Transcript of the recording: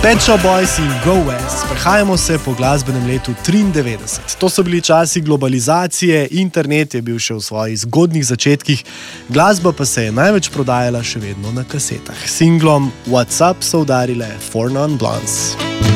Pet Shop Boys in Go West. Prehajamo se po glasbenem letu 93. To so bili časi globalizacije, internet je bil še v svojih zgodnjih začetkih, glasba pa se je največ prodajala še vedno na kasetah. S singlom What's Up so udarile Four Non Blondes.